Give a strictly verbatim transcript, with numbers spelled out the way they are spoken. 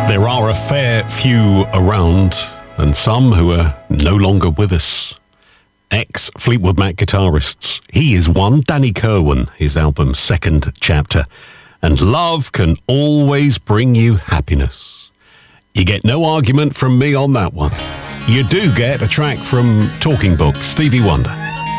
There are a fair few around, and some who are no longer with us. Ex-Fleetwood Mac guitarists. He is one. Danny Kirwan, his album Second Chapter. And love can always bring you happiness. You get no argument from me on that one. You do get a track from Talking Book, Stevie Wonder.